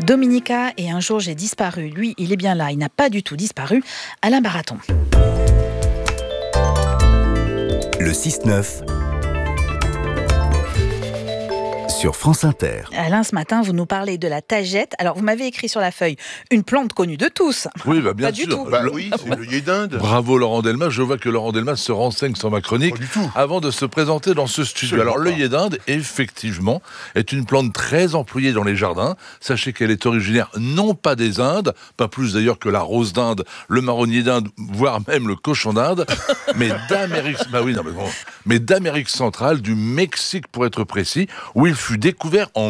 Dominica et Un jour j'ai disparu. Lui, il est bien là, il n'a pas du tout disparu. Alain Baraton. Le 6-9 sur France Inter. Alain, ce matin, vous nous parlez de la tagette. Alors, vous m'avez écrit sur la feuille une plante connue de tous. Oui, bien pas sûr. du tout. Oui, c'est l'œillet d'Inde. Bravo Laurent Delmas. Je vois que Laurent Delmas se renseigne sur ma chronique Pas du tout. avant de se présenter dans ce studio. Absolument Alors, l'œillet d'Inde, effectivement, est une plante très employée dans les jardins. Sachez qu'elle est originaire non pas des Indes, pas plus d'ailleurs que la rose d'Inde, le marronnier d'Inde, voire même le cochon d'Inde, mais d'Amérique centrale, du Mexique pour être précis, où il fut découvert en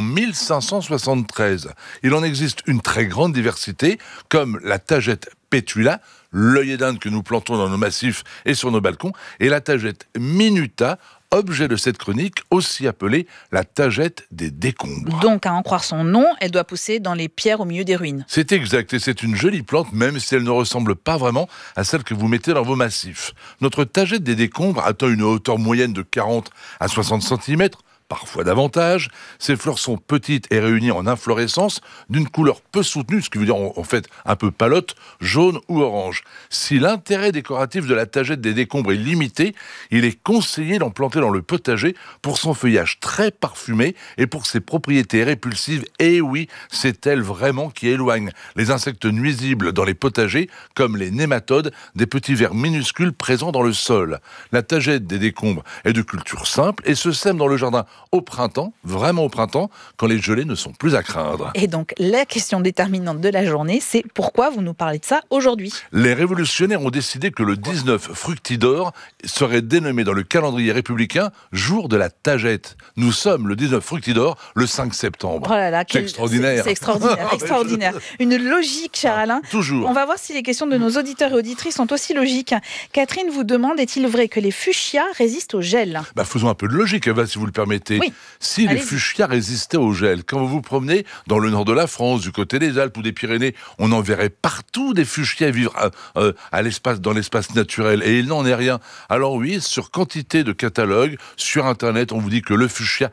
1573. Il en existe une très grande diversité, comme la tagette pétula, l'œillet d'Inde que nous plantons dans nos massifs et sur nos balcons, et la tagette minuta, objet de cette chronique, aussi appelée la tagette des décombres. Donc, à en croire son nom, elle doit pousser dans les pierres au milieu des ruines. C'est exact, et c'est une jolie plante, même si elle ne ressemble pas vraiment à celle que vous mettez dans vos massifs. Notre tagette des décombres atteint une hauteur moyenne de 40 à 60 cm, parfois davantage. Ces fleurs sont petites et réunies en inflorescence d'une couleur peu soutenue, ce qui veut dire en fait un peu palote, jaune ou orange. Si l'intérêt décoratif de la tagette des décombres est limité, il est conseillé d'en planter dans le potager pour son feuillage très parfumé et pour ses propriétés répulsives. Et oui, c'est elle vraiment qui éloigne les insectes nuisibles dans les potagers, comme les nématodes, des petits vers minuscules présents dans le sol. La tagette des décombres est de culture simple et se sème dans le jardin au printemps, vraiment au printemps, quand les gelées ne sont plus à craindre. Et donc, la question déterminante de la journée, c'est pourquoi vous nous parlez de ça aujourd'hui ? Les révolutionnaires ont décidé que le 19 Fructidor serait dénommé dans le calendrier républicain jour de la tagette. Nous sommes le 19 Fructidor, le 5 septembre. Oh là là, c'est extraordinaire. C'est extraordinaire, extraordinaire. Une logique, cher Alain. Toujours. On va voir si les questions de nos auditeurs et auditrices sont aussi logiques. Catherine vous demande, est-il vrai que les fuchsias résistent au gel ? Faisons un peu de logique, Eva, si vous le permettez. Oui. Si Allez-y. les fuchsias résistaient au gel, quand vous vous promenez dans le nord de la France, du côté des Alpes ou des Pyrénées, on en verrait partout des fuchsias vivre dans l'espace naturel, et il n'en est rien. Alors oui, sur quantité de catalogues, sur Internet, on vous dit que le fuchsia,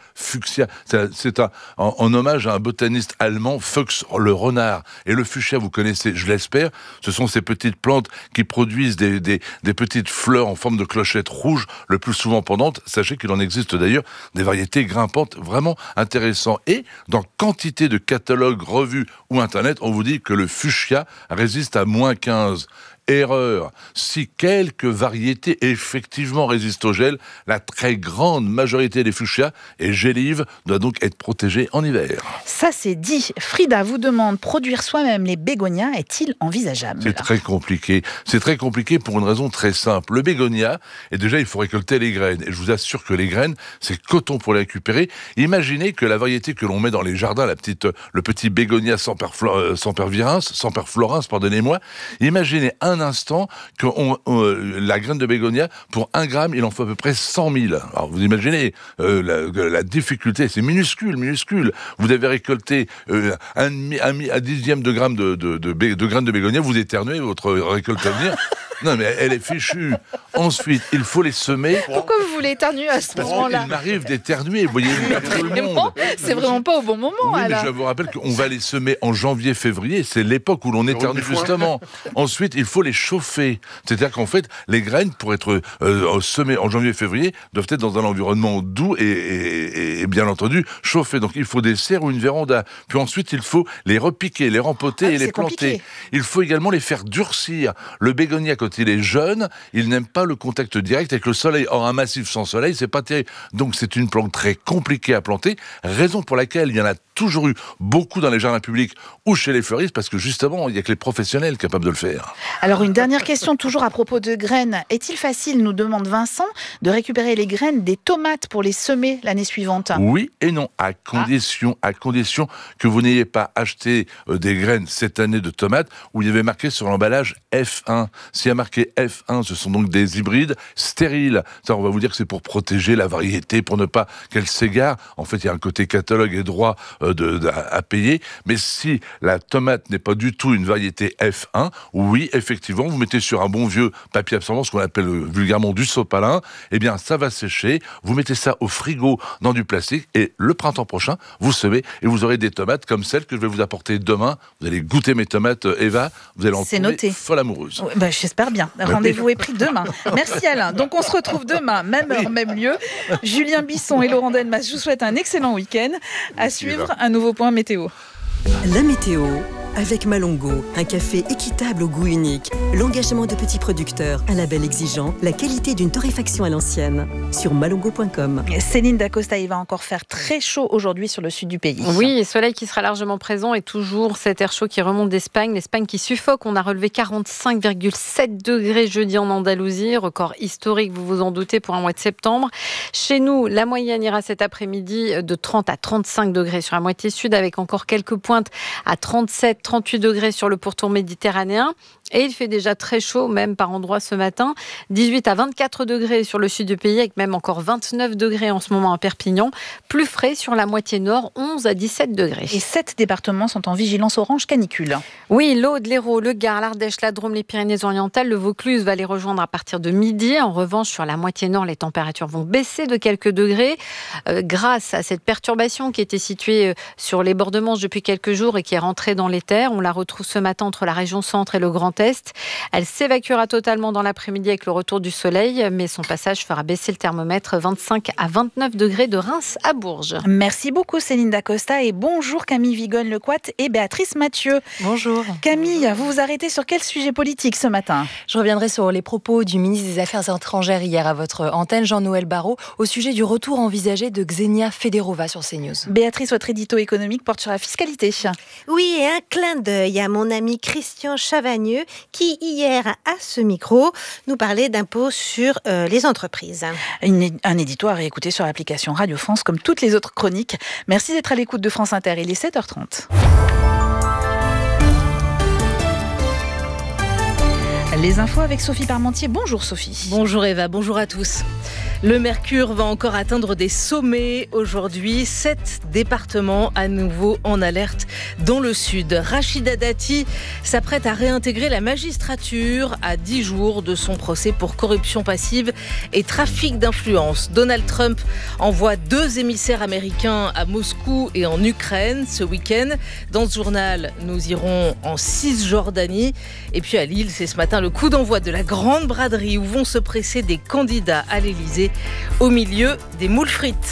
c'est en hommage à un botaniste allemand, Fuchs le renard. Et le fuchsia, vous connaissez, je l'espère, ce sont ces petites plantes qui produisent des petites fleurs en forme de clochettes rouges, le plus souvent pendantes. Sachez qu'il en existe d'ailleurs des variétés grimpantes vraiment intéressantes. Et dans quantité de catalogues, revues ou Internet, on vous dit que le fuchsia résiste à -15. Erreur. Si quelques variétés effectivement résistent au gel, la très grande majorité des fuchsias et gélives doit donc être protégée en hiver. Ça, c'est dit. Frida vous demande, produire soi-même les bégonias est-il envisageable ? C'est très compliqué. C'est très compliqué pour une raison très simple. Le bégonia, et déjà il faut récolter les graines. Et je vous assure que les graines, c'est coton pour les récupérer. Imaginez que la variété que l'on met dans les jardins, le petit bégonia semperflorens, pardonnez-moi, imaginez un instant que la graine de bégonia, pour 1 gramme, il en faut à peu près 100 000. Alors vous imaginez la difficulté, c'est minuscule. Vous avez récolté un dixième de gramme de graines de bégonia, vous éternuez, votre récolte à venir. Non, mais elle est fichue. Ensuite, il faut les semer. Pourquoi vous voulez éternuer à ce moment-là ? Il m'arrive d'éternuer, vous voyez, tout le monde. C'est vraiment pas au bon moment, Oui, mais Alain. je vous rappelle qu'on va les semer en janvier-février, c'est l'époque où l'on éternue justement. Ensuite, il faut les chauffer. C'est-à-dire qu'en fait, les graines, pour être semées en janvier-février, doivent être dans un environnement doux et bien entendu chauffé. Donc il faut des serres ou une véranda. Puis ensuite, il faut les repiquer, les rempoter et les planter. Compliqué. Il faut également les faire durcir. Le bégonia, quand il est jeune, il n'aime pas le contact direct avec le soleil. Or, un massif sans soleil, c'est pas terrible. Donc c'est une plante très compliquée à planter, raison pour laquelle il y en a toujours eu beaucoup dans les jardins publics ou chez les fleuristes, parce que justement, il n'y a que les professionnels capables de le faire. Alors, une dernière question, toujours à propos de graines. Est-il facile, nous demande Vincent, de récupérer les graines des tomates pour les semer l'année suivante ? Oui et non, à condition que vous n'ayez pas acheté des graines cette année de tomates où il y avait marqué sur l'emballage F1. S'il y a marqué F1, ce sont donc des hybrides stériles. Ça, on va vous dire que c'est pour protéger la variété, pour ne pas qu'elle s'égare. En fait, il y a un côté catalogue et droit à payer. Mais si la tomate n'est pas du tout une variété F1, oui, effectivement, vous mettez sur un bon vieux papier absorbant, ce qu'on appelle vulgairement du sopalin, eh bien, ça va sécher. Vous mettez ça au frigo dans du plastique et le printemps prochain, vous semez et vous aurez des tomates comme celles que je vais vous apporter demain. Vous allez goûter mes tomates, Eva. Vous allez en tomber folle amoureuse. Oui, j'espère bien. Rendez-vous est pris demain. Merci Alain. Donc on se retrouve demain, même heure, même lieu. Julien Bisson et Laurent Delmas, je vous souhaite un excellent week-end. À suivre, un nouveau point météo. La météo avec Malongo, un café équitable au goût unique, l'engagement de petits producteurs, un label exigeant, la qualité d'une torréfaction à l'ancienne. Sur malongo.com. Céline Dacosta, il va encore faire très chaud aujourd'hui sur le sud du pays. Oui, soleil qui sera largement présent et toujours cet air chaud qui remonte d'Espagne. L'Espagne qui suffoque. On a relevé 45,7 degrés jeudi en Andalousie, record historique, vous vous en doutez, pour un mois de septembre. Chez nous, la moyenne ira cet après-midi de 30 à 35 degrés sur la moitié sud, avec encore quelques pointes à 37-38 degrés sur le pourtour méditerranéen. Et il fait déjà très chaud, même par endroits ce matin. 18 à 24 degrés sur le sud du pays, avec même encore 29 degrés en ce moment à Perpignan. Plus frais sur la moitié nord, 11 à 17 degrés. Et 7 départements sont en vigilance orange canicule. Oui, l'Aude, l'Hérault, le Gard, l'Ardèche, la Drôme, les Pyrénées-Orientales. Le Vaucluse va les rejoindre à partir de midi. En revanche, sur la moitié nord, les températures vont baisser de quelques degrés. Grâce à cette perturbation qui était située sur les bords de Manche depuis quelques jours et qui est rentrée dans les terres. On la retrouve ce matin entre la région centre et le Grand Est. Elle s'évacuera totalement dans l'après-midi avec le retour du soleil, mais son passage fera baisser le thermomètre 25 à 29 degrés de Reims à Bourges. Merci beaucoup Céline Dacosta et bonjour Camille Vigonne-Lecoat et Béatrice Mathieu. Bonjour. Camille, vous vous arrêtez sur quel sujet politique ce matin ? Je reviendrai sur les propos du ministre des Affaires étrangères hier à votre antenne, Jean-Noël Barrot, au sujet du retour envisagé de Xenia Federova sur CNews. Béatrice, votre édito économique porte sur la fiscalité. Oui, et un clin d'œil à mon ami Christian Chavagneux qui, hier, à ce micro, nous parlait d'impôts sur les entreprises. Un édito à réécouter sur l'application Radio France, comme toutes les autres chroniques. Merci d'être à l'écoute de France Inter. Il est 7h30. Les infos avec Sophie Parmentier. Bonjour Sophie. Bonjour Eva, bonjour à tous. Le mercure va encore atteindre des sommets aujourd'hui. 7 départements à nouveau en alerte dans le sud. Rachida Dati s'apprête à réintégrer la magistrature à 10 jours de son procès pour corruption passive et trafic d'influence. Donald Trump envoie 2 émissaires américains à Moscou et en Ukraine ce week-end. Dans ce journal, nous irons en Cisjordanie. Et puis à Lille, c'est ce matin le coup d'envoi de la grande braderie où vont se presser des candidats à l'Élysée au milieu des moules frites.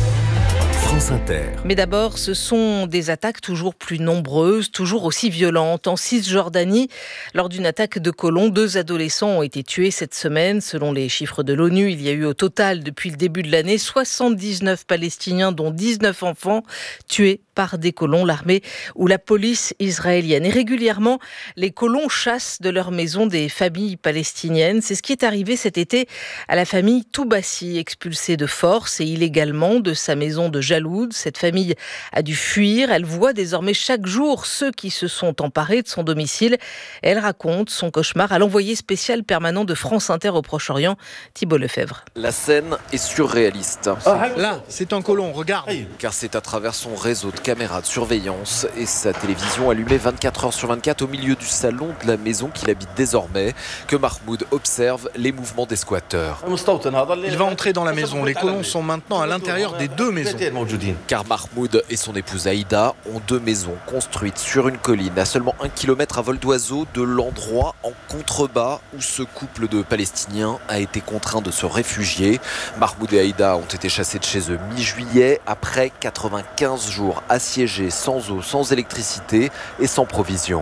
France Inter. Mais d'abord, ce sont des attaques toujours plus nombreuses, toujours aussi violentes. En Cisjordanie, lors d'une attaque de colons, 2 adolescents ont été tués cette semaine. Selon les chiffres de l'ONU, il y a eu au total, depuis le début de l'année, 79 Palestiniens, dont 19 enfants, tués par des colons, l'armée ou la police israélienne. Et régulièrement, les colons chassent de leur maison des familles palestiniennes. C'est ce qui est arrivé cet été à la famille Toubassi, expulsée de force et illégalement de sa maison de Jaloud. Cette famille a dû fuir. Elle voit désormais chaque jour ceux qui se sont emparés de son domicile. Elle raconte son cauchemar à l'envoyé spécial permanent de France Inter au Proche-Orient, Thibault Lefebvre. La scène est surréaliste. Là, c'est un colon, regarde. Car c'est à travers son réseau de caméras de surveillance et sa télévision allumée 24 heures sur 24 au milieu du salon de la maison qu'il habite désormais que Mahmoud observe les mouvements des squatteurs. Il va entrer dans la maison. Les colons sont maintenant à l'intérieur des 2 maisons. Car Mahmoud et son épouse Aïda ont 2 maisons construites sur une colline à seulement 1 kilomètre à vol d'oiseau de l'endroit en contrebas où ce couple de Palestiniens a été contraint de se réfugier. Mahmoud et Aïda ont été chassés de chez eux mi-juillet après 95 jours assiégés sans eau, sans électricité et sans provisions.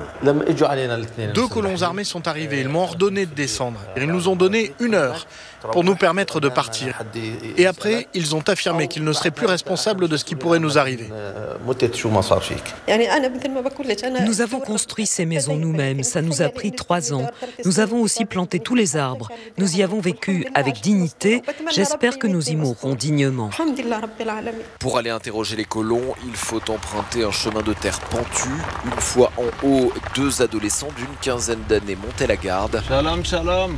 2 colons armés sont arrivés. Ils m'ont ordonné de descendre. Ils nous ont donné 1 heure pour nous permettre de partir. Et après, ils ont affirmé qu'ils ne seraient plus responsables de ce qui pourrait nous arriver. Nous avons construit ces maisons nous-mêmes. Ça nous a pris 3 ans. Nous avons aussi planté tous les arbres. Nous y avons vécu avec dignité. J'espère que nous y mourrons dignement. Pour aller interroger les colons, il faut emprunté un chemin de terre pentu. Une fois en haut, 2 adolescents d'une quinzaine d'années montaient la garde. Shalom, shalom.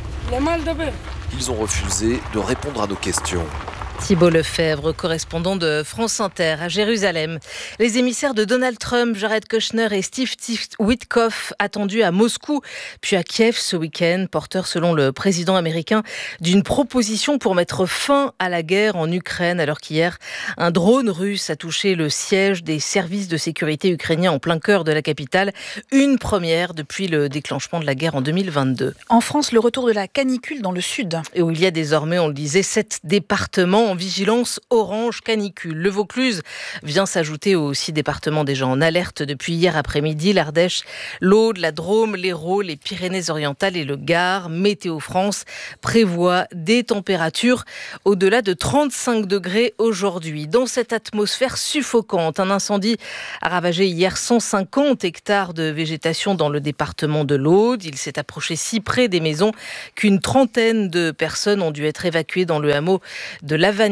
Ils ont refusé de répondre à nos questions. Thibault Lefebvre, correspondant de France Inter à Jérusalem. Les émissaires de Donald Trump, Jared Kushner et Steve Witkoff, attendus à Moscou puis à Kiev ce week-end, porteurs selon le président américain d'une proposition pour mettre fin à la guerre en Ukraine, alors qu'hier, un drone russe a touché le siège des services de sécurité ukrainiens en plein cœur de la capitale, une première depuis le déclenchement de la guerre en 2022. En France, le retour de la canicule dans le sud. Et où il y a désormais, on le disait, 7 départements en vigilance orange canicule. Le Vaucluse vient s'ajouter aux 6 départements déjà en alerte depuis hier après-midi. L'Ardèche, l'Aude, la Drôme, l'Hérault, les Pyrénées-Orientales et le Gard. Météo France prévoit des températures au-delà de 35 degrés aujourd'hui. Dans cette atmosphère suffocante, un incendie a ravagé hier 150 hectares de végétation dans le département de l'Aude. Il s'est approché si près des maisons qu'une trentaine de personnes ont dû être évacuées dans le hameau de Lavagnac.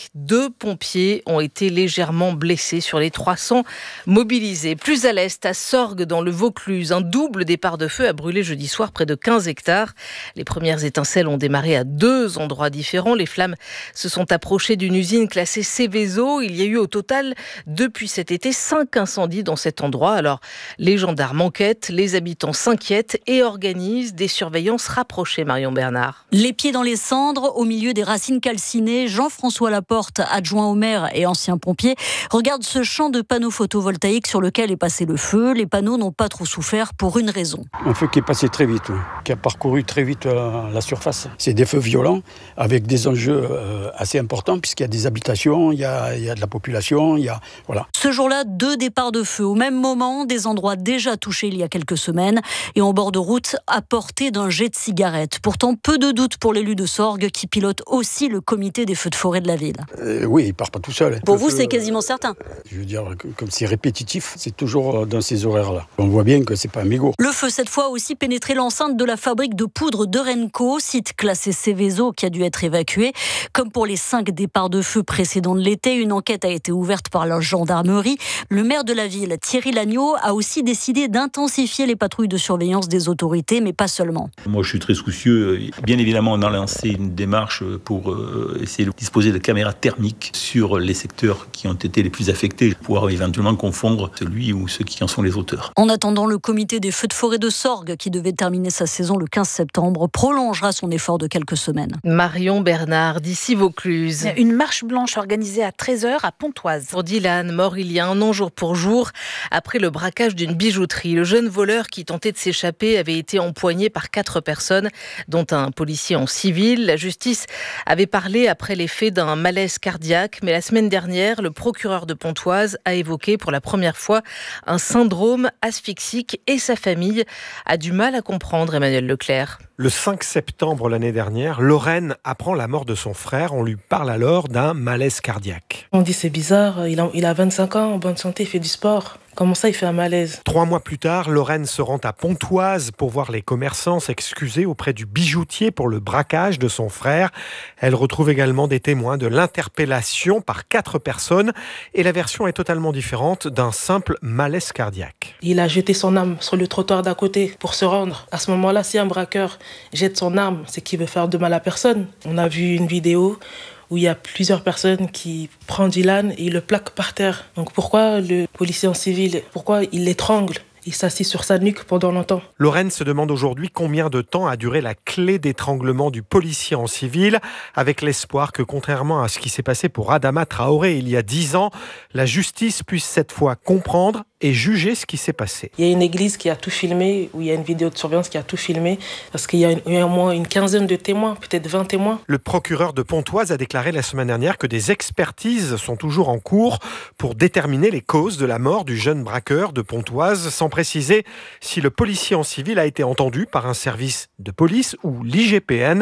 2 pompiers ont été légèrement blessés sur les 300 mobilisés. Plus à l'est, à Sorgues, dans le Vaucluse, un double départ de feu a brûlé jeudi soir près de 15 hectares. Les premières étincelles ont démarré à 2 endroits différents. Les flammes se sont approchées d'une usine classée Seveso. Il y a eu au total, depuis cet été, 5 incendies dans cet endroit. Alors, les gendarmes enquêtent, les habitants s'inquiètent et organisent des surveillances rapprochées, Marion Bernard. Les pieds dans les cendres, au milieu des racines calcinées, Jean-François Laporte, adjoint au maire et ancien pompier, regarde ce champ de panneaux photovoltaïques sur lequel est passé le feu. Les panneaux n'ont pas trop souffert pour une raison. Un feu qui est passé très vite, qui a parcouru très vite la surface. C'est des feux violents avec des enjeux assez importants puisqu'il y a des habitations, il y a de la population, voilà. Ce jour-là, 2 départs de feu au même moment, des endroits déjà touchés il y a quelques semaines et en bord de route à portée d'un jet de cigarette. Pourtant, peu de doute pour l'élu de Sorgues qui pilote aussi le comité des feux de forêt de la ville. Oui, il part pas tout seul. Pour vous, c'est quasiment certain. Je veux dire, comme c'est répétitif, c'est toujours dans ces horaires-là. On voit bien que c'est pas un mégot. Le feu, cette fois, a aussi pénétré l'enceinte de la fabrique de poudre de Renco, site classé Seveso qui a dû être évacué. Comme pour les 5 départs de feu précédents de l'été, une enquête a été ouverte par la gendarmerie. Le maire de la ville, Thierry Lagneau, a aussi décidé d'intensifier les patrouilles de surveillance des autorités, mais pas seulement. Moi, je suis très soucieux. Bien évidemment, on a lancé une démarche pour essayer de disposer de caméras thermiques sur les secteurs qui ont été les plus affectés, pour pouvoir éventuellement confondre celui ou ceux qui en sont les auteurs. En attendant, le comité des feux de forêt de Sorgues, qui devait terminer sa saison le 15 septembre, prolongera son effort de quelques semaines. Marion Bernard, d'ici Vaucluse. Une marche blanche organisée à 13h à Pontoise. Pour Dylan, mort il y a 1 an jour pour jour, après le braquage d'une bijouterie. Le jeune voleur qui tentait de s'échapper avait été empoigné par 4 personnes, dont un policier en civil. La justice avait parlé après les faits d'un malaise cardiaque, mais la semaine dernière, le procureur de Pontoise a évoqué pour la première fois un syndrome asphyxique et sa famille a du mal à comprendre, Emmanuel Leclerc. Le 5 septembre l'année dernière, Lorraine apprend la mort de son frère. On lui parle alors d'un malaise cardiaque. On dit c'est bizarre, il a 25 ans, en bonne santé, il fait du sport. Comment ça, il fait un malaise ? 3 mois plus tard, Lorraine se rend à Pontoise pour voir les commerçants s'excuser auprès du bijoutier pour le braquage de son frère. Elle retrouve également des témoins de l'interpellation par 4 personnes et la version est totalement différente d'un simple malaise cardiaque. Il a jeté son arme sur le trottoir d'à côté pour se rendre. À ce moment-là, si un braqueur jette son arme, c'est qu'il veut faire de mal à personne. On a vu une vidéo où il y a plusieurs personnes qui prennent Dylan et le plaquent par terre. Donc pourquoi le policier en civil, pourquoi il l'étrangle ? Il s'assit sur sa nuque pendant longtemps. Lorraine se demande aujourd'hui combien de temps a duré la clé d'étranglement du policier en civil, avec l'espoir que, contrairement à ce qui s'est passé pour Adama Traoré il y a 10 ans, la justice puisse cette fois comprendre et juger ce qui s'est passé. Il y a une église qui a tout filmé, où il y a une vidéo de surveillance qui a tout filmé, parce qu'il y a au moins une quinzaine de témoins, peut-être 20 témoins. Le procureur de Pontoise a déclaré la semaine dernière que des expertises sont toujours en cours pour déterminer les causes de la mort du jeune braqueur de Pontoise, sans préciser si le policier en civil a été entendu par un service de police ou l'IGPN,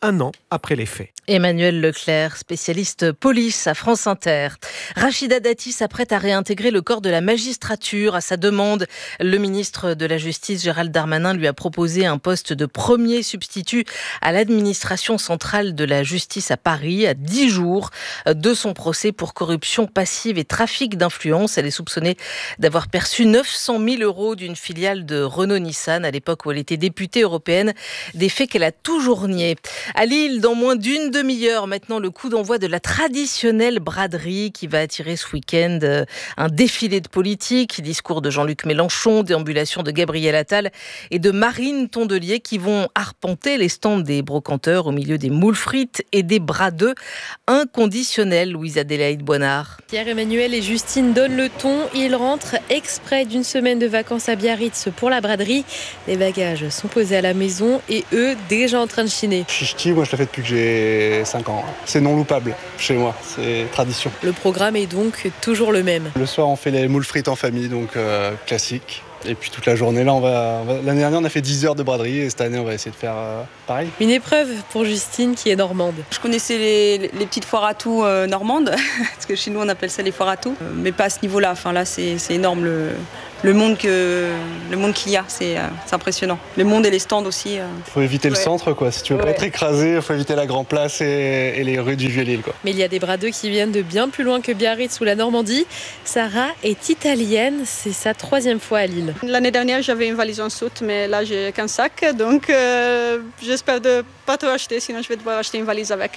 1 an après les faits. Emmanuel Leclerc, spécialiste police à France Inter. Rachida Dati s'apprête à réintégrer le corps de la magistrature. À sa demande, le ministre de la Justice, Gérald Darmanin, lui a proposé un poste de premier substitut à l'administration centrale de la justice à Paris, à 10 jours de son procès pour corruption passive et trafic d'influence. Elle est soupçonnée d'avoir perçu 900 000 € d'une filiale de Renault-Nissan à l'époque où elle était députée européenne, des faits qu'elle a toujours niés. À Lille, dans moins d'une demi-heure maintenant, le coup d'envoi de la traditionnelle braderie qui va attirer ce week-end un défilé de politiques, discours de Jean-Luc Mélenchon, déambulation de Gabriel Attal et de Marine Tondelier qui vont arpenter les stands des brocanteurs au milieu des moules frites et des bradeux inconditionnels. Louise-Adélaïde Boinard. Pierre-Emmanuel et Justine donnent le ton. Ils rentrent exprès d'une semaine de vacances à Biarritz pour la braderie. Les bagages sont posés à la maison et eux déjà en train de chiner. Chichti, moi je la fais depuis que j'ai 5 ans. C'est non loupable chez moi, c'est tradition. Le programme est donc toujours le même. Le soir on fait les moules frites en famille, donc classique. Et puis toute la journée là, l'année dernière on a fait 10 heures de braderie et cette année on va essayer de faire pareil. Une épreuve pour Justine qui est normande. Je connaissais les petites foires à tout normandes, parce que chez nous on appelle ça les foires à tout, mais pas à ce niveau-là. Enfin là c'est énorme le monde qu'il y a, c'est impressionnant. Le monde et les stands aussi. Faut éviter le centre quoi, si tu veux pas être écrasé, faut éviter la Grand Place et les rues du Vieux-Lille quoi. Mais il y a des bradeux qui viennent de bien plus loin que Biarritz ou la Normandie. Sarah est italienne, c'est sa 3e fois à Lille. L'année dernière j'avais une valise en soute, mais là j'ai qu'un sac, donc j'espère de pas tout acheter, sinon je vais devoir acheter une valise avec.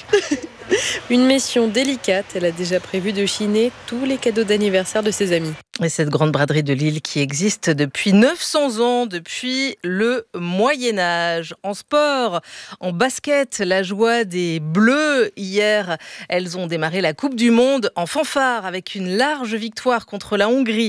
Une mission délicate, elle a déjà prévu de chiner tous les cadeaux d'anniversaire de ses amis. Et cette grande braderie de Lille qui existe depuis 900 ans, depuis le Moyen-Âge. En sport, en basket, la joie des Bleus. Hier, elles ont démarré la Coupe du Monde en fanfare avec une large victoire contre la Hongrie.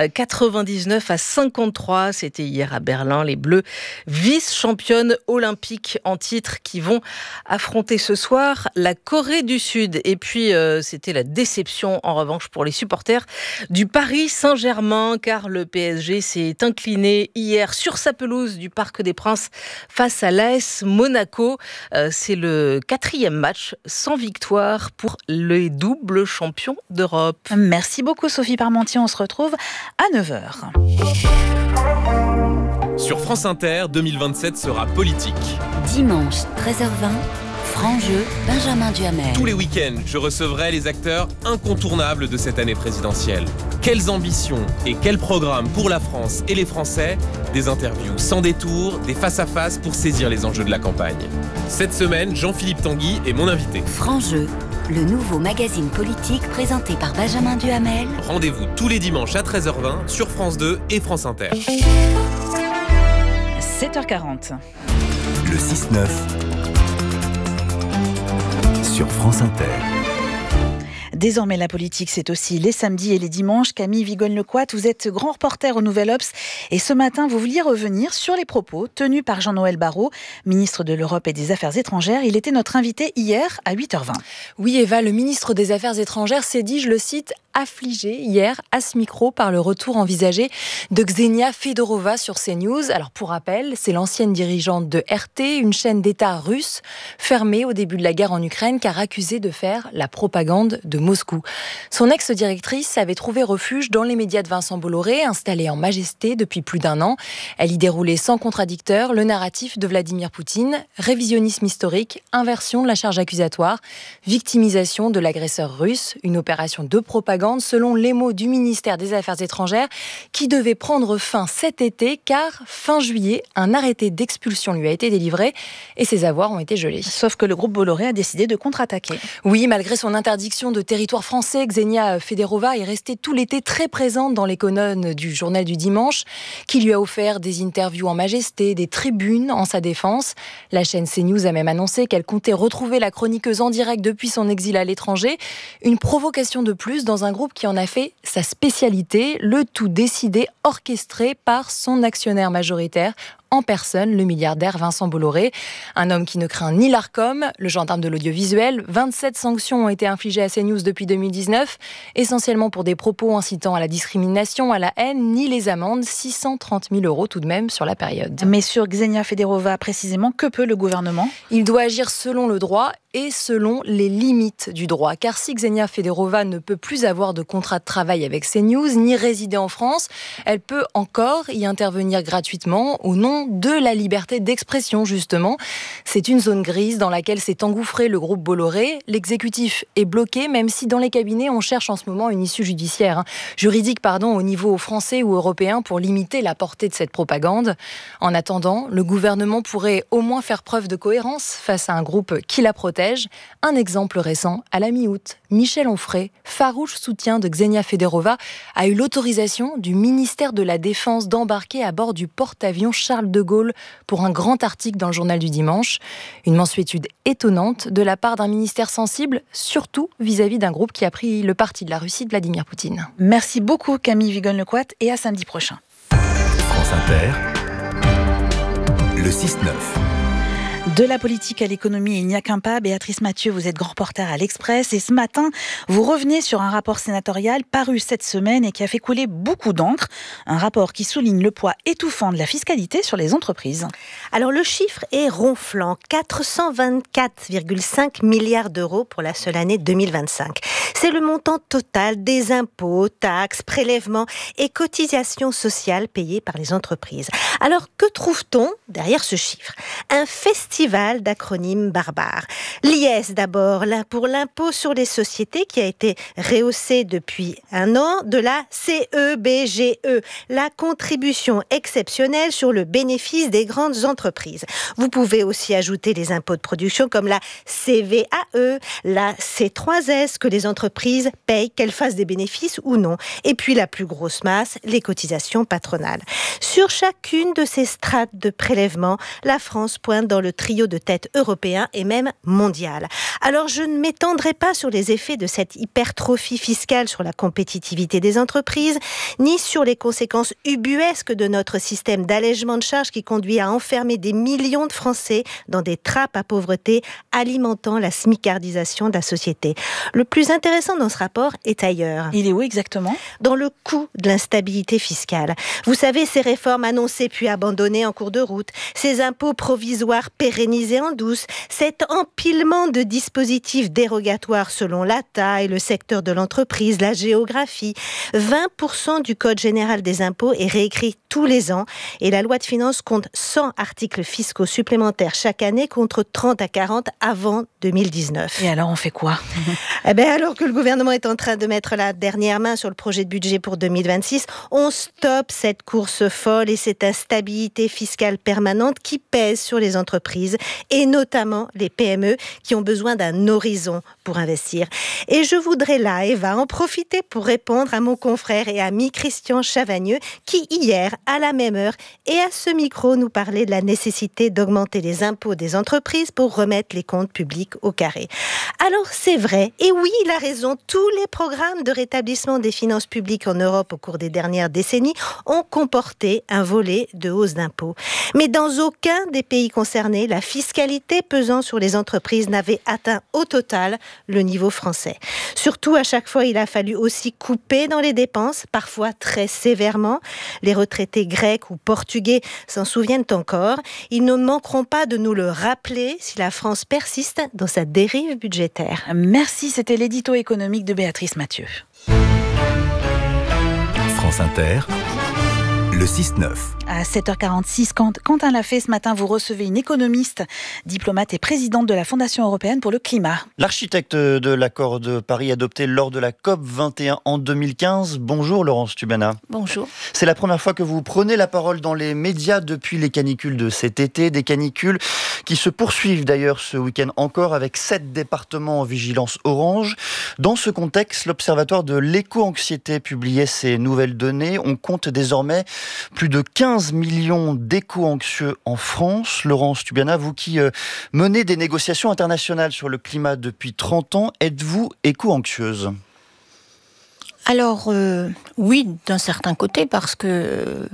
99-53, c'était hier à Berlin. Les Bleus, vice-championnes olympiques en titre, qui vont affronter ce soir la Corée du Sud. Et puis, c'était la déception en revanche pour les supporters du Paris Saint-Germain, car le PSG s'est incliné hier sur sa pelouse du Parc des Princes face à l'AS Monaco. C'est le 4e match sans victoire pour les doubles champions d'Europe. Merci beaucoup Sophie Parmentier, on se retrouve à 9h. Sur France Inter, 2027 sera politique. Dimanche, 13h20. Franc-jeu, Benjamin Duhamel. Tous les week-ends, je recevrai les acteurs incontournables de cette année présidentielle. Quelles ambitions et quels programmes pour la France et les Français? Des interviews sans détour, des face-à-face pour saisir les enjeux de la campagne. Cette semaine, Jean-Philippe Tanguy est mon invité. Franc-jeu, le nouveau magazine politique présenté par Benjamin Duhamel. Rendez-vous tous les dimanches à 13h20 sur France 2 et France Inter. 7h40. Le 6-9 sur France Inter. Désormais, la politique, c'est aussi les samedis et les dimanches. Camille Vigogne-Lecoit, vous êtes grand reporter au Nouvel Obs. Et ce matin, vous vouliez revenir sur les propos tenus par Jean-Noël Barrot, ministre de l'Europe et des Affaires étrangères. Il était notre invité hier à 8h20. Oui, Eva, le ministre des Affaires étrangères s'est dit, je le cite, affligé hier à ce micro par le retour envisagé de Ksenia Fedorova sur CNews. Alors pour rappel, c'est l'ancienne dirigeante de RT, une chaîne d'État russe fermée au début de la guerre en Ukraine car accusée de faire la propagande de Moscou. Son ex-directrice avait trouvé refuge dans les médias de Vincent Bolloré, installée en majesté depuis plus d'1 an. Elle y déroulait sans contradicteur le narratif de Vladimir Poutine, révisionnisme historique, inversion de la charge accusatoire, victimisation de l'agresseur russe, une opération de propagande selon les mots du ministère des Affaires étrangères qui devait prendre fin cet été car fin juillet, un arrêté d'expulsion lui a été délivré et ses avoirs ont été gelés. Sauf que le groupe Bolloré a décidé de contre-attaquer. Oui, malgré son interdiction de territoire français, Ksenia Fedorova est restée tout l'été très présente dans les colonnes du journal du dimanche qui lui a offert des interviews en majesté, des tribunes en sa défense. La chaîne CNews a même annoncé qu'elle comptait retrouver la chroniqueuse en direct depuis son exil à l'étranger. Une provocation de plus dans un groupe qui en a fait sa spécialité, le tout décidé, orchestré par son actionnaire majoritaire, en personne le milliardaire Vincent Bolloré. Un homme qui ne craint ni l'Arcom, le gendarme de l'audiovisuel. 27 sanctions ont été infligées à CNews depuis 2019, essentiellement pour des propos incitant à la discrimination, à la haine, ni les amendes, 630 000 € tout de même sur la période. Mais sur Ksenia Federova, précisément, que peut le gouvernement ? Il doit agir selon le droit et selon les limites du droit. Car si Ksenia Federova ne peut plus avoir de contrat de travail avec CNews, ni résider en France, elle peut encore y intervenir gratuitement au nom de la liberté d'expression, justement. C'est une zone grise dans laquelle s'est engouffré le groupe Bolloré. L'exécutif est bloqué, même si dans les cabinets, on cherche en ce moment une issue juridique au niveau français ou européen pour limiter la portée de cette propagande. En attendant, le gouvernement pourrait au moins faire preuve de cohérence face à un groupe qui la protège. Un exemple récent, à la mi-août, Michel Onfray, farouche soutien de Ksenia Federova, a eu l'autorisation du ministère de la Défense d'embarquer à bord du porte-avions Charles de Gaulle pour un grand article dans le journal du dimanche. Une mansuétude étonnante de la part d'un ministère sensible, surtout vis-à-vis d'un groupe qui a pris le parti de la Russie de Vladimir Poutine. Merci beaucoup Camille Vigonne-Lecoat et à samedi prochain. France Inter, le 6-9. De la politique à l'économie, il n'y a qu'un pas. Béatrice Mathieu, vous êtes grand reporter à l'Express et ce matin, vous revenez sur un rapport sénatorial paru cette semaine et qui a fait couler beaucoup d'encre. Un rapport qui souligne le poids étouffant de la fiscalité sur les entreprises. Alors le chiffre est ronflant, 424,5 milliards d'euros pour la seule année 2025. C'est le montant total des impôts, taxes, prélèvements et cotisations sociales payées par les entreprises. Alors que trouve-t-on derrière ce chiffre ? Un festival d'acronymes barbares. L'IS d'abord, là pour l'impôt sur les sociétés qui a été rehaussé depuis un an, de la CEBGE, la contribution exceptionnelle sur le bénéfice des grandes entreprises. Vous pouvez aussi ajouter les impôts de production comme la CVAE, la C3S que les entreprises payent, qu'elles fassent des bénéfices ou non. Et puis la plus grosse masse, les cotisations patronales. Sur chacune de ces strates de prélèvement, la France pointe dans le trio de tête européen et même mondial. Alors je ne m'étendrai pas sur les effets de cette hypertrophie fiscale sur la compétitivité des entreprises, ni sur les conséquences ubuesques de notre système d'allègement de charges qui conduit à enfermer des millions de Français dans des trappes à pauvreté, alimentant la smicardisation de la société. Le plus intéressant dans ce rapport est ailleurs. Il est où exactement ? Dans le coût de l'instabilité fiscale. Vous savez, ces réformes annoncées puis abandonnées en cours de route, ces impôts provisoires pérennisés en douce, cet empilement de dispositifs dérogatoires selon la taille, le secteur de l'entreprise, la géographie. 20% du Code général des impôts est réécrit tous les ans et la loi de finances compte 100 articles fiscaux supplémentaires chaque année contre 30 à 40 avant 2019. Et alors on fait quoi ? Alors que le gouvernement est en train de mettre la dernière main sur le projet de budget pour 2026, on stoppe cette course folle et cette instabilité fiscale permanente qui pèse sur les entreprises et notamment les PME qui ont besoin d'un horizon pour investir. Et je voudrais là, Eva, en profiter pour répondre à mon confrère et ami Christian Chavagneux qui hier, à la même heure et à ce micro, nous parlait de la nécessité d'augmenter les impôts des entreprises pour remettre les comptes publics au carré. Alors c'est vrai, et oui, il a raison, tous les programmes de rétablissement des finances publiques en Europe au cours des dernières décennies ont comporté un volet de hausse d'impôts. Mais dans aucun des pays concernés, la fiscalité pesant sur les entreprises n'avait atteint au total le niveau français. Surtout, à chaque fois, il a fallu aussi couper dans les dépenses, parfois très sévèrement. Les retraités grecs ou portugais s'en souviennent encore. Ils ne manqueront pas de nous le rappeler si la France persiste dans sa dérive budgétaire. Merci, c'était l'édito économique de Béatrice Mathieu. France Inter, le 6-9. À 7h46, Quentin Lafay, ce matin, vous recevez une économiste, diplomate et présidente de la Fondation européenne pour le climat. L'architecte de l'accord de Paris adopté lors de la COP21 en 2015. Bonjour Laurence Tubana. Bonjour. C'est la première fois que vous prenez la parole dans les médias depuis les canicules de cet été. Des canicules qui se poursuivent d'ailleurs ce week-end encore avec 7 départements en vigilance orange. Dans ce contexte, l'Observatoire de l'éco-anxiété publiait ces nouvelles données. On compte désormais plus de 15 millions d'éco-anxieux en France. Laurence Tubana, vous qui menez des négociations internationales sur le climat depuis 30 ans, êtes-vous éco-anxieuse ? Alors, oui, d'un certain côté, parce que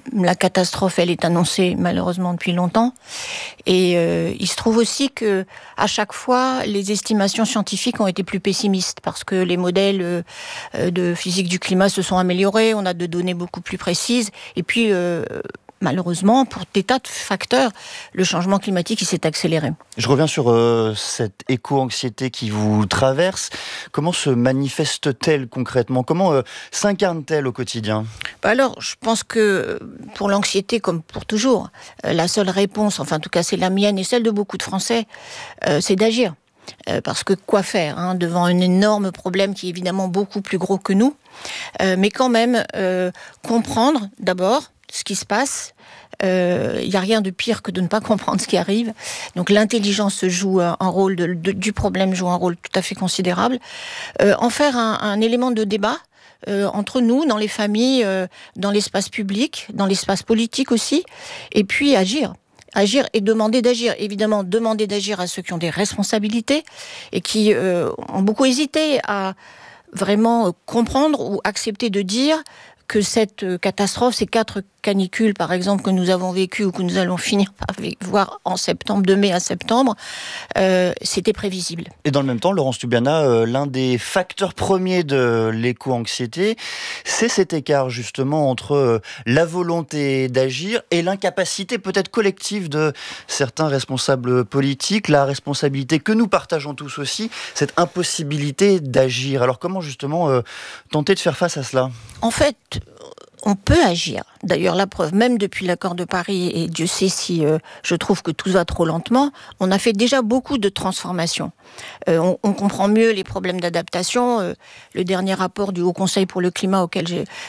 la catastrophe, elle est annoncée malheureusement depuis longtemps. Et il se trouve aussi que à chaque fois, les estimations scientifiques ont été plus pessimistes parce que les modèles de physique du climat se sont améliorés. On a de données beaucoup plus précises. Et puis malheureusement, pour des tas de facteurs, le changement climatique il s'est accéléré. Je reviens sur cette éco-anxiété qui vous traverse. Comment se manifeste-t-elle concrètement ? Comment s'incarne-t-elle au quotidien ? Alors, je pense que pour l'anxiété, comme pour toujours, la seule réponse, enfin en tout cas c'est la mienne et celle de beaucoup de Français, c'est d'agir. Parce que quoi faire devant un énorme problème qui est évidemment beaucoup plus gros que nous, mais quand même comprendre d'abord ce qui se passe. Il n'y a rien de pire que de ne pas comprendre ce qui arrive. Donc l'intelligence joue un rôle, du problème joue un rôle tout à fait considérable. En faire un élément de débat entre nous, dans les familles, dans l'espace public, dans l'espace politique aussi, et puis agir et demander d'agir. Évidemment, demander d'agir à ceux qui ont des responsabilités et qui ont beaucoup hésité à vraiment comprendre ou accepter de dire que cette catastrophe, ces 4 canicules, par exemple, que nous avons vécues ou que nous allons finir par voir en septembre, de mai à septembre, c'était prévisible. Et dans le même temps, Laurence Tubiana, l'un des facteurs premiers de l'éco-anxiété, c'est cet écart justement entre la volonté d'agir et l'incapacité peut-être collective de certains responsables politiques, la responsabilité que nous partageons tous aussi, cette impossibilité d'agir. Alors comment justement tenter de faire face à cela ? En fait, on peut agir. D'ailleurs, la preuve, même depuis l'accord de Paris, et Dieu sait si je trouve que tout va trop lentement, on a fait déjà beaucoup de transformations. On comprend mieux les problèmes d'adaptation. Le dernier rapport du Haut Conseil pour le climat auquel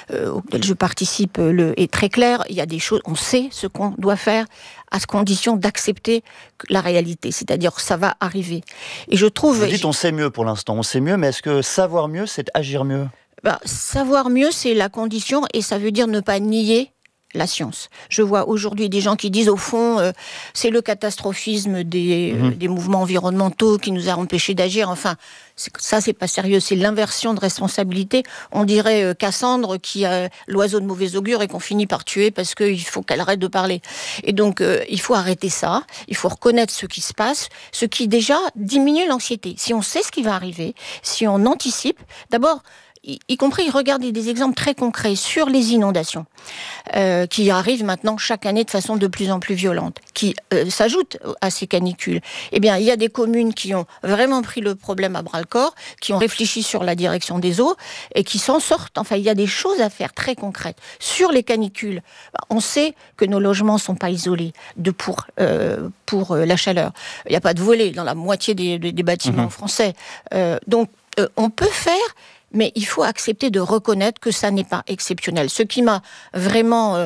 je participe est très clair. Il y a des choses, on sait ce qu'on doit faire à condition d'accepter la réalité. C'est-à-dire que ça va arriver. Et je trouve... Vous dites on sait mieux pour l'instant, on sait mieux, mais est-ce que savoir mieux, c'est agir mieux ? Savoir mieux, c'est la condition et ça veut dire ne pas nier la science. Je vois aujourd'hui des gens qui disent au fond c'est le catastrophisme des mouvements environnementaux qui nous a empêchés d'agir. Enfin, ça c'est pas sérieux, c'est l'inversion de responsabilité. On dirait Cassandre qui a l'oiseau de mauvais augure et qu'on finit par tuer parce qu'il faut qu'elle arrête de parler. Et donc il faut arrêter ça, il faut reconnaître ce qui se passe, ce qui déjà diminue l'anxiété. Si on sait ce qui va arriver, si on anticipe, d'abord y compris regarder des exemples très concrets sur les inondations qui arrivent maintenant chaque année de façon de plus en plus violente, qui s'ajoutent à ces canicules. Eh bien, il y a des communes qui ont vraiment pris le problème à bras-le-corps, qui ont réfléchi sur la direction des eaux et qui s'en sortent. Enfin, il y a des choses à faire très concrètes. Sur les canicules, on sait que nos logements ne sont pas isolés pour la chaleur. Il n'y a pas de volets dans la moitié des bâtiments français. Donc, on peut faire... Mais il faut accepter de reconnaître que ça n'est pas exceptionnel. Ce qui m'a vraiment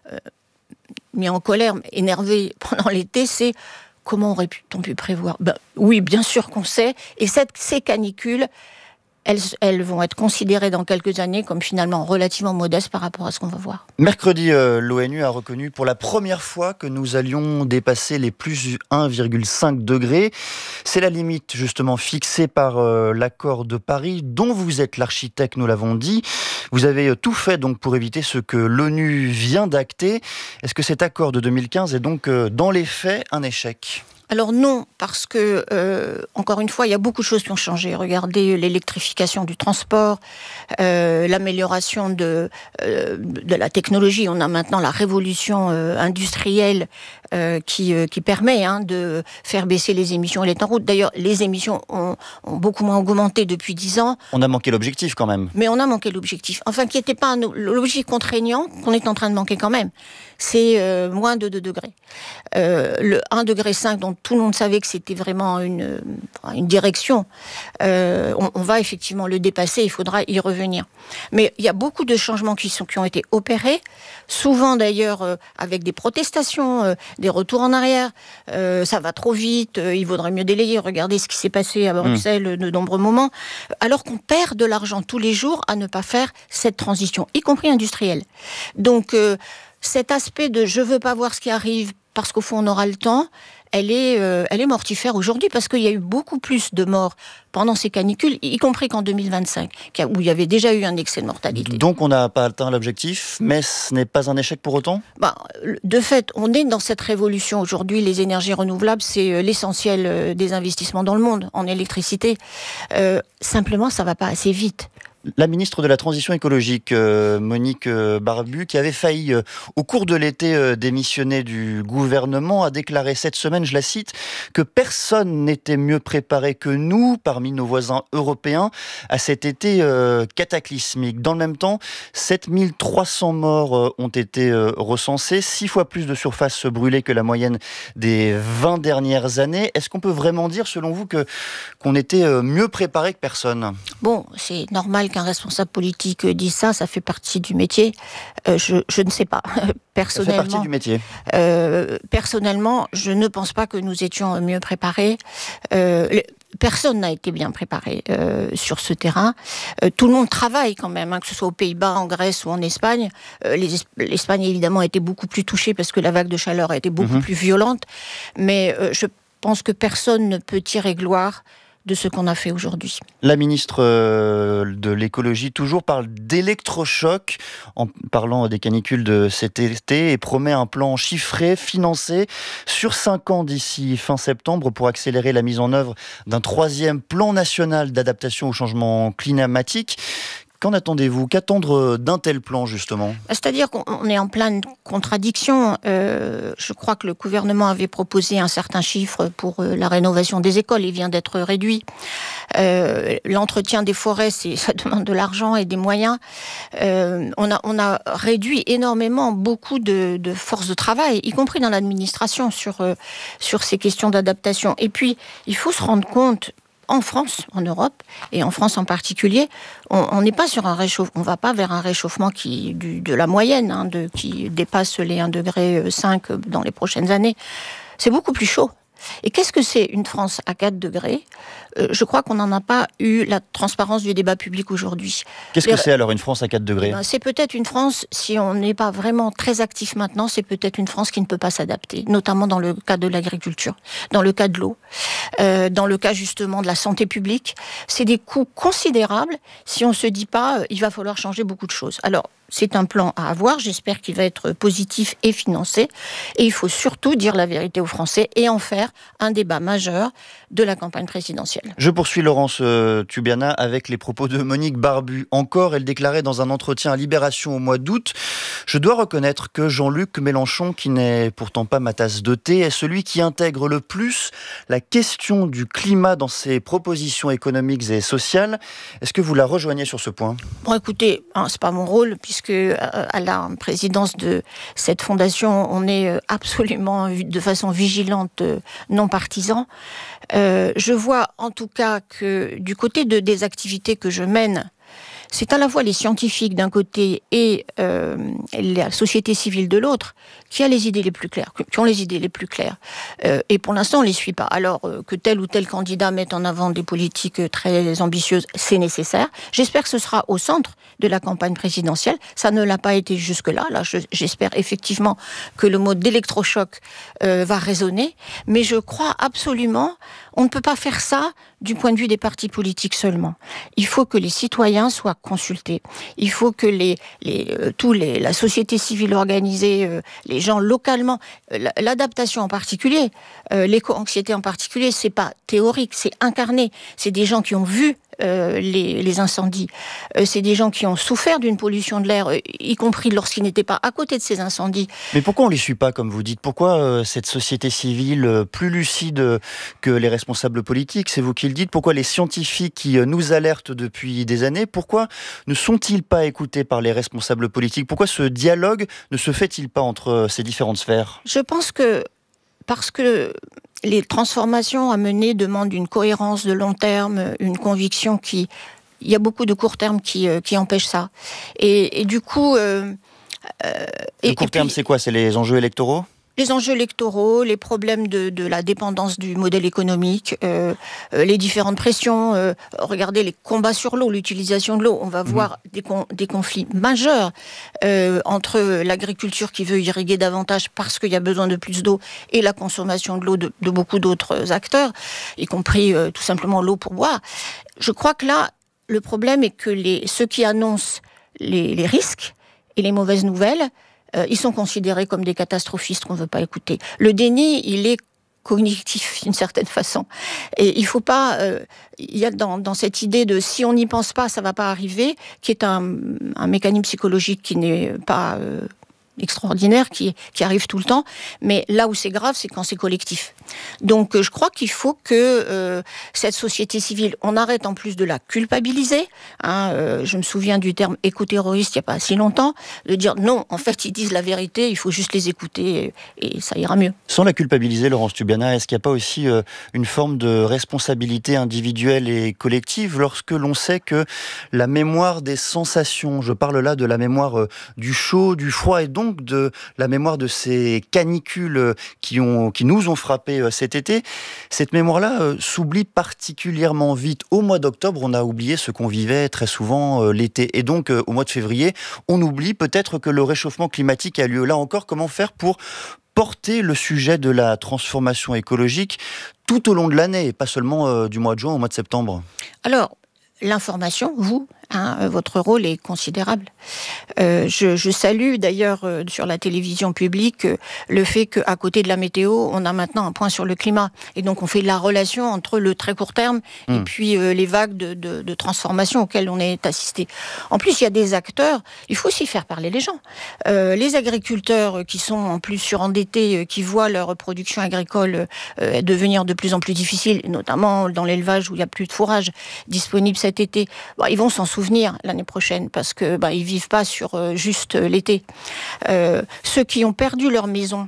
mis en colère, énervé pendant l'été, c'est comment aurait-on pu prévoir ? Oui, bien sûr qu'on sait. Et ces canicules, elles vont être considérées dans quelques années comme finalement relativement modestes par rapport à ce qu'on va voir. Mercredi, l'ONU a reconnu pour la première fois que nous allions dépasser les plus 1,5 degrés. C'est la limite justement fixée par l'accord de Paris, dont vous êtes l'architecte, nous l'avons dit. Vous avez tout fait donc pour éviter ce que l'ONU vient d'acter. Est-ce que cet accord de 2015 est donc dans les faits un échec ? Alors non, parce que, encore une fois, il y a beaucoup de choses qui ont changé. Regardez l'électrification du transport, l'amélioration de la technologie. On a maintenant la révolution industrielle qui permet de faire baisser les émissions et les temps de route. D'ailleurs, les émissions ont beaucoup moins augmenté depuis 10 ans. On a manqué l'objectif quand même. Mais on a manqué l'objectif. Enfin, qui n'était pas l'objectif contraignant qu'on est en train de manquer quand même. C'est moins de 2 degrés. Le 1,5 degré dont tout le monde savait que c'était vraiment une direction, on va effectivement le dépasser, il faudra y revenir. Mais il y a beaucoup de changements qui ont été opérés, souvent d'ailleurs avec des protestations, des retours en arrière. Ça va trop vite, il vaudrait mieux délayer. Regardez ce qui s'est passé à Bruxelles de nombreux moments. Alors qu'on perd de l'argent tous les jours à ne pas faire cette transition, y compris industrielle. Donc cet aspect de « je veux pas voir ce qui arrive » parce qu'au fond on aura le temps, elle est mortifère aujourd'hui parce qu'il y a eu beaucoup plus de morts pendant ces canicules, y compris qu'en 2025, où il y avait déjà eu un excès de mortalité. Donc on n'a pas atteint l'objectif, mais ce n'est pas un échec pour autant ? De fait, on est dans cette révolution aujourd'hui. Les énergies renouvelables, c'est l'essentiel des investissements dans le monde, en électricité. Simplement, ça ne va pas assez vite. La ministre de la Transition écologique, Monique Barbu, qui avait failli, au cours de l'été, démissionner du gouvernement, a déclaré cette semaine, je la cite, que personne n'était mieux préparé que nous, parmi nos voisins européens, à cet été cataclysmique. Dans le même temps, 7300 morts ont été recensés, 6 fois plus de surface brûlée que la moyenne des 20 dernières années. Est-ce qu'on peut vraiment dire, selon vous, qu'on était mieux préparé que personne ? Bon, c'est normal qu'un responsable politique dise ça, ça fait partie du métier. Je ne sais pas. Personnellement, ça fait partie du métier. Personnellement, je ne pense pas que nous étions mieux préparés. Personne n'a été bien préparé sur ce terrain. Tout le monde travaille quand même, que ce soit aux Pays-Bas, en Grèce ou en Espagne. L'Espagne, évidemment, a été beaucoup plus touchée parce que la vague de chaleur a été beaucoup plus violente. Mais je pense que personne ne peut tirer gloire de ce qu'on a fait aujourd'hui. La ministre de l'écologie toujours parle d'électrochoc en parlant des canicules de cet été et promet un plan chiffré, financé sur 5 ans d'ici fin septembre pour accélérer la mise en œuvre d'un 3e plan national d'adaptation au changement climatique. Qu'en attendez-vous ? Qu'attendre d'un tel plan, justement ? C'est-à-dire qu'on est en pleine contradiction. Je crois que le gouvernement avait proposé un certain chiffre pour la rénovation des écoles. Il vient d'être réduit. L'entretien des forêts, ça demande de l'argent et des moyens. On a réduit énormément beaucoup de forces de travail, y compris dans l'administration, sur ces questions d'adaptation. Et puis, il faut se rendre compte, en France, en Europe, et en France en particulier, on n'est pas sur un réchauffement, on va pas vers un réchauffement de la moyenne, qui dépasse les 1,5 degré dans les prochaines années. C'est beaucoup plus chaud. Et qu'est-ce que c'est une France à 4 degrés ? Je crois qu'on n'en a pas eu la transparence du débat public aujourd'hui. Qu'est-ce que c'est alors une France à 4 degrés ? C'est peut-être une France, si on n'est pas vraiment très actif maintenant, c'est peut-être une France qui ne peut pas s'adapter, notamment dans le cas de l'agriculture, dans le cas de l'eau, dans le cas justement de la santé publique. C'est des coûts considérables si on ne se dit pas il va falloir changer beaucoup de choses. Alors, c'est un plan à avoir, j'espère qu'il va être positif et financé. Et il faut surtout dire la vérité aux Français et en faire un débat majeur de la campagne présidentielle. Je poursuis Laurence Tubiana avec les propos de Monique Barbu. Encore, elle déclarait dans un entretien à Libération au mois d'août « Je dois reconnaître que Jean-Luc Mélenchon, qui n'est pourtant pas ma tasse de thé, est celui qui intègre le plus la question du climat dans ses propositions économiques et sociales. » Est-ce que vous la rejoignez sur ce point ? Bon, écoutez, c'est pas mon rôle, puisque à la présidence de cette fondation, on est absolument de façon vigilante, non partisan. Je vois en tout cas que du côté des activités que je mène, c'est à la fois les scientifiques d'un côté et la société civile de l'autre qui ont les idées les plus claires. Et pour l'instant, on ne les suit pas. Alors que tel ou tel candidat mette en avant des politiques très ambitieuses, c'est nécessaire. J'espère que ce sera au centre de la campagne présidentielle. Ça ne l'a pas été jusque-là. Là, j'espère effectivement que le mot d'électrochoc va résonner. Mais je crois absolument, on ne peut pas faire ça du point de vue des partis politiques seulement. Il faut que les citoyens soient consultés. Il faut que la société civile organisée, les gens localement, l'adaptation en particulier, l'éco-anxiété en particulier, c'est pas théorique, c'est incarné. C'est des gens qui ont vu les incendies. C'est des gens qui ont souffert d'une pollution de l'air, y compris lorsqu'ils n'étaient pas à côté de ces incendies. Mais pourquoi on ne les suit pas, comme vous dites ? Pourquoi cette société civile plus lucide que les responsables politiques, c'est vous qui le dites ? Pourquoi les scientifiques qui nous alertent depuis des années, pourquoi ne sont-ils pas écoutés par les responsables politiques ? Pourquoi ce dialogue ne se fait-il pas entre ces différentes sphères ? Je pense que parce que les transformations à mener demandent une cohérence de long terme, une conviction il y a beaucoup de court terme qui empêchent ça. Et du coup... le court terme, c'est quoi ? C'est les enjeux électoraux ? Les enjeux électoraux, les problèmes de la dépendance du modèle économique, les différentes pressions. Regardez les combats sur l'eau, l'utilisation de l'eau. On va voir des conflits majeurs entre l'agriculture qui veut irriguer davantage parce qu'il y a besoin de plus d'eau et la consommation de l'eau de beaucoup d'autres acteurs, y compris tout simplement l'eau pour boire. Je crois que là, le problème est que ceux qui annoncent les risques et les mauvaises nouvelles, ils sont considérés comme des catastrophistes qu'on ne veut pas écouter. Le déni, il est cognitif d'une certaine façon. Et il ne faut pas... il y a dans cette idée de si on n'y pense pas, ça ne va pas arriver, qui est un mécanisme psychologique qui n'est pas extraordinaire, qui arrive tout le temps. Mais là où c'est grave, c'est quand c'est collectif. Donc je crois qu'il faut que cette société civile, on arrête en plus de la culpabiliser. Je me souviens du terme éco-terroriste il n'y a pas si longtemps, de dire non, en fait ils disent la vérité, il faut juste les écouter et ça ira mieux. Sans la culpabiliser, Laurence Tubiana, est-ce qu'il n'y a pas aussi une forme de responsabilité individuelle et collective lorsque l'on sait que la mémoire des sensations, je parle là de la mémoire du chaud, du froid et donc de la mémoire de ces canicules qui nous ont frappés cet été, cette mémoire-là s'oublie particulièrement vite. Au mois d'octobre, on a oublié ce qu'on vivait très souvent l'été. Et donc, au mois de février, on oublie peut-être que le réchauffement climatique a lieu. Là encore, comment faire pour porter le sujet de la transformation écologique tout au long de l'année, et pas seulement du mois de juin au mois de septembre? Alors, l'information, votre rôle est considérable. Je salue d'ailleurs sur la télévision publique le fait qu'à côté de la météo, on a maintenant un point sur le climat. Et donc on fait la relation entre le très court terme et puis les vagues de transformation auxquelles on est assisté. En plus, il y a des acteurs, il faut aussi faire parler les gens. Les agriculteurs qui sont en plus surendettés, qui voient leur production agricole devenir de plus en plus difficile, notamment dans l'élevage où il n'y a plus de fourrage disponible cet été, ils vont s'en souvenir l'année prochaine parce que ils vivent pas sur juste l'été. Ceux qui ont perdu leur maison,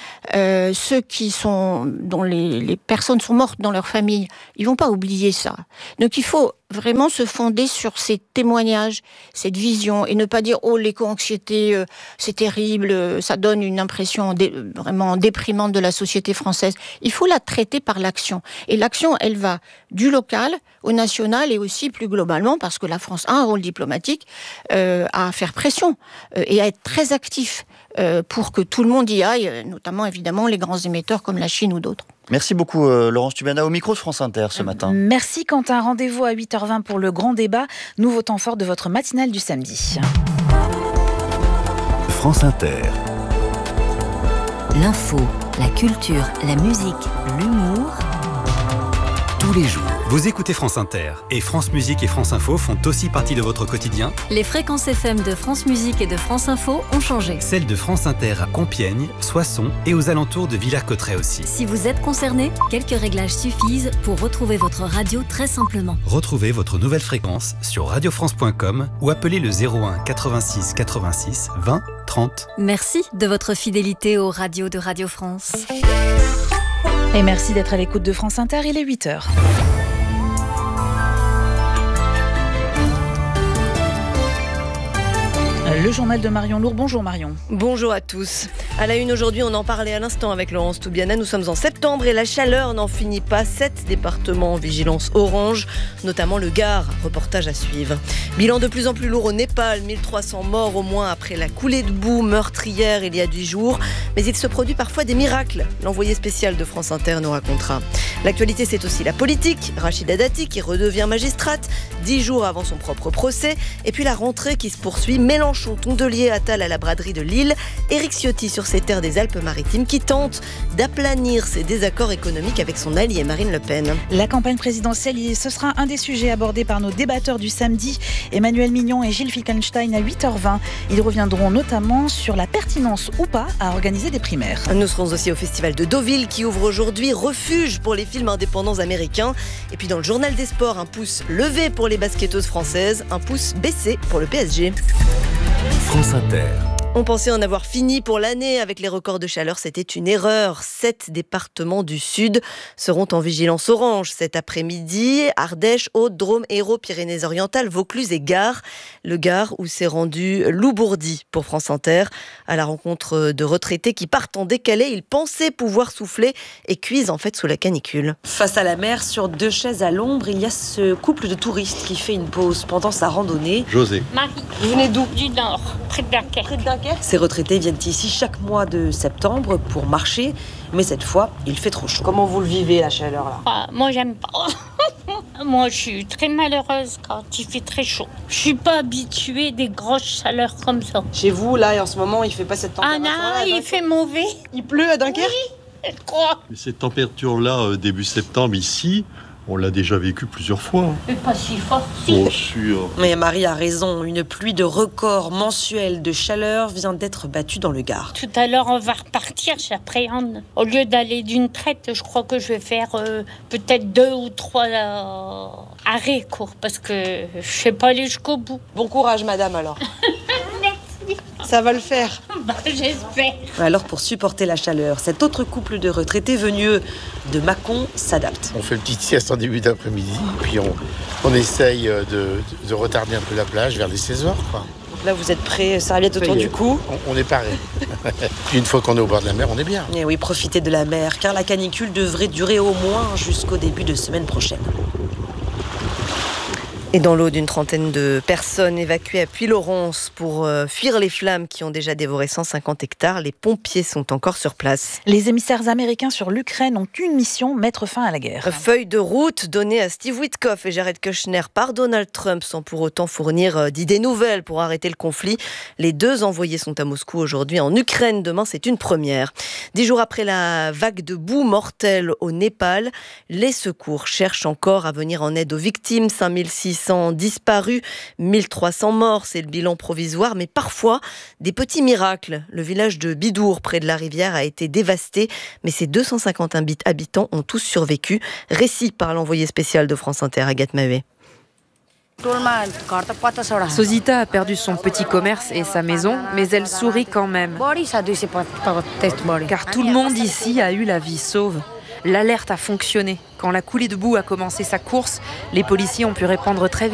ceux dont les personnes sont mortes dans leur famille, ils vont pas oublier ça. Donc il faut vraiment se fonder sur ces témoignages, cette vision, et ne pas dire « Oh, l'éco-anxiété, c'est terrible, ça donne une impression vraiment déprimante de la société française ». Il faut la traiter par l'action. Et l'action, elle va du local au national et aussi plus globalement, parce que la France a un rôle diplomatique, à faire pression et à être très actif pour que tout le monde y aille, notamment évidemment les grands émetteurs comme la Chine ou d'autres. Merci beaucoup Laurence Tubiana au micro de France Inter ce matin. Merci Quentin, rendez-vous à 8h20 pour le grand débat, nouveau temps fort de votre matinale du samedi. France Inter. L'info, la culture, la musique, l'humour. Tous les jours. Vous écoutez France Inter et France Musique et France Info font aussi partie de votre quotidien. Les fréquences FM de France Musique et de France Info ont changé. Celles de France Inter à Compiègne, Soissons et aux alentours de Villers-Cotterêts aussi. Si vous êtes concerné, quelques réglages suffisent pour retrouver votre radio très simplement. Retrouvez votre nouvelle fréquence sur radiofrance.com ou appelez le 01 86 86 20 30. Merci de votre fidélité aux radios de Radio France. Et merci d'être à l'écoute de France Inter, il est 8h. Le journal de Marion Lourd. Bonjour Marion. Bonjour à tous. À la une aujourd'hui, on en parlait à l'instant avec Laurence Tubiana. Nous sommes en septembre et la chaleur n'en finit pas. 7 départements en vigilance orange, notamment le Gard. Reportage à suivre. Bilan de plus en plus lourd au Népal. 1300 morts au moins après la coulée de boue meurtrière il y a 10 jours. Mais il se produit parfois des miracles. L'envoyé spécial de France Inter nous racontera. L'actualité, c'est aussi la politique. Rachida Dati qui redevient magistrate 10 jours avant son propre procès. Et puis la rentrée qui se poursuit. Mélenchon, Tondelier, Attal à la braderie de Lille. Éric Ciotti sur ses terres des Alpes-Maritimes qui tente d'aplanir ses désaccords économiques avec son allié Marine Le Pen. La campagne présidentielle, ce sera un des sujets abordés par nos débatteurs du samedi. Emmanuel Mignon et Gilles Finkelstein à 8h20. Ils reviendront notamment sur la pertinence ou pas à organiser des primaires. Nous serons aussi au festival de Deauville qui ouvre aujourd'hui, refuge pour les films indépendants américains. Et puis dans le journal des sports, un pouce levé pour les basketteuses françaises, un pouce baissé pour le PSG. France Inter. On pensait en avoir fini pour l'année avec les records de chaleur, c'était une erreur. 7 départements du Sud seront en vigilance orange cet après-midi. Ardèche, Haute, Drôme, Hérault, Pyrénées-Orientales, Vaucluse et Gard. Le Gard où s'est rendu Lou Bourdi pour France Inter à la rencontre de retraités qui partent en décalé. Ils pensaient pouvoir souffler et cuisent en fait sous la canicule. Face à la mer, sur 2 chaises à l'ombre, il y a ce couple de touristes qui fait une pause pendant sa randonnée. José. Marie, vous venez d'où? Du Nord, près de Dunkerque. Ces retraités viennent ici chaque mois de septembre pour marcher, mais cette fois, il fait trop chaud. Comment vous le vivez, la chaleur là? Moi, j'aime pas. Moi, je suis très malheureuse quand il fait très chaud. Je suis pas habituée des grosses chaleurs comme ça. Chez vous, là, en ce moment, il fait pas cette température. Ah non, il fait mauvais. Il pleut à Dunkerque? Oui, je crois. Cette température-là, début septembre, ici, on l'a déjà vécu plusieurs fois. Mais pas si fort, si. Bien sûr. Mais Marie a raison, une pluie de record mensuel de chaleur vient d'être battue dans le Gard. Tout à l'heure, on va repartir, j'appréhende. Au lieu d'aller d'une traite, je crois que je vais faire peut-être 2 ou 3 arrêts, quoi, parce que je sais pas aller jusqu'au bout. Bon courage, madame, alors. Ça va le faire. J'espère. Alors, pour supporter la chaleur, cet autre couple de retraités venus de Mâcon s'adapte. On fait une petite sieste en début d'après-midi, puis on essaye de retarder un peu la plage vers les 16h. Quoi. Là, vous êtes prêts, serviette autour du cou? On est paré. Puis une fois qu'on est au bord de la mer, on est bien. Et oui, profitez de la mer, car la canicule devrait durer au moins jusqu'au début de semaine prochaine. Et dans l'eau, d'une trentaine de personnes évacuées à Puylaurens pour fuir les flammes qui ont déjà dévoré 150 hectares. Les pompiers sont encore sur place. Les émissaires américains sur l'Ukraine ont une mission, mettre fin à la guerre. Feuille de route donnée à Steve Witkoff et Jared Kushner par Donald Trump sans pour autant fournir d'idées nouvelles pour arrêter le conflit. Les 2 envoyés sont à Moscou aujourd'hui. En Ukraine, demain, c'est une première. 10 jours après la vague de boue mortelle au Népal, les secours cherchent encore à venir en aide aux victimes. 5600 disparus, 1300 morts, c'est le bilan provisoire, mais parfois des petits miracles. Le village de Bidour, près de la rivière, a été dévasté, mais ses 250 habitants ont tous survécu. Récit par l'envoyé spécial de France Inter, Agathe Mavé. Sosita a perdu son petit commerce et sa maison, mais elle sourit quand même. Car tout le monde ici a eu la vie sauve. L'alerte a fonctionné. Quand la coulée de boue a commencé sa course, les policiers ont pu répondre très vite.